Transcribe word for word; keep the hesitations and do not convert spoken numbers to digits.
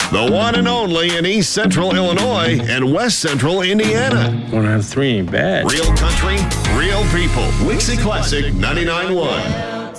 The one and only in East Central Illinois and West Central Indiana. One out of three ain't bad. Real country, real people. Wixie Classic ninety-nine point one.